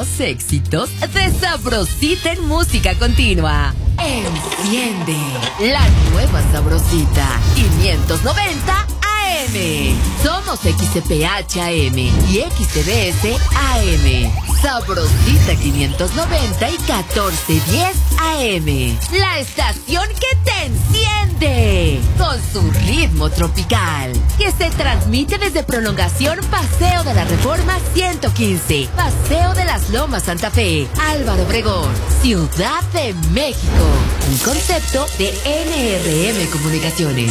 Los éxitos de Sabrosita en música continua. Enciende la nueva Sabrosita 590 AM. Somos XCPH AM y XCBS AM. Sabrosita 590 y 1410 AM. La estación que te enciende con su ritmo tropical, que se transmite desde Prolongación Paseo de la Reforma 115, Paseo de las Lomas Santa Fe, Álvaro Obregón, Ciudad de México. Un concepto de NRM Comunicaciones.